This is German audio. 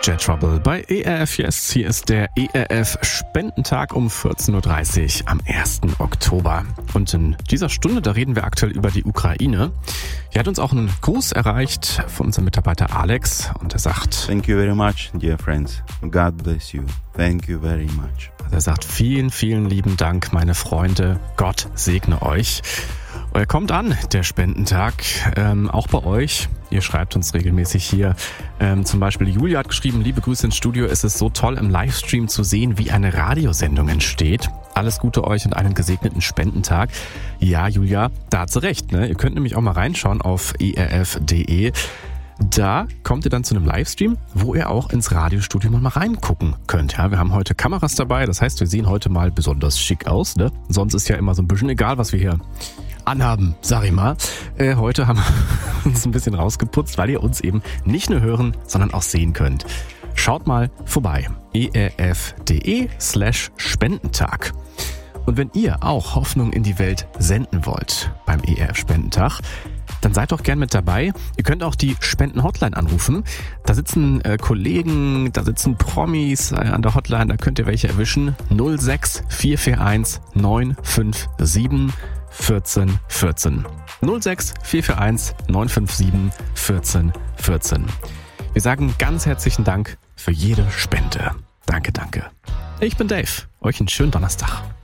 Jet Trouble bei ERF Yes. Hier ist der ERF Spendentag um 14.30 Uhr am 1. Oktober. Und in dieser Stunde, da reden wir aktuell über die Ukraine. Hier hat uns auch ein Gruß erreicht von unserem Mitarbeiter Alex und er sagt: Thank you very much, dear friends. God bless you. Thank you very much. Er sagt, vielen, vielen lieben Dank, meine Freunde. Gott segne euch. Er kommt an, der Spendentag, auch bei euch. Ihr schreibt uns regelmäßig hier. Zum Beispiel Julia hat geschrieben: Liebe Grüße ins Studio. Es ist so toll im Livestream zu sehen, wie eine Radiosendung entsteht. Alles Gute euch und einen gesegneten Spendentag. Ja, Julia, da hat sie recht, ne? Ihr könnt nämlich auch mal reinschauen auf erf.de. Da kommt ihr dann zu einem Livestream, wo ihr auch ins Radiostudio mal reingucken könnt. Ja, wir haben heute Kameras dabei, das heißt, wir sehen heute mal besonders schick aus, ne? Sonst ist ja immer so ein bisschen egal, was wir hier anhaben, sag ich mal. Heute haben wir uns ein bisschen rausgeputzt, weil ihr uns eben nicht nur hören, sondern auch sehen könnt. Schaut mal vorbei. erf.de/Spendentag. Und wenn ihr auch Hoffnung in die Welt senden wollt beim ERF Spendentag, dann seid doch gern mit dabei. Ihr könnt auch die Spenden-Hotline anrufen. Da sitzen Kollegen, da sitzen Promis an der Hotline, da könnt ihr welche erwischen. 06 441 957 14 14. 06 441 957 14 14. Wir sagen ganz herzlichen Dank für jede Spende. Danke, danke. Ich bin Dave. Euch einen schönen Donnerstag.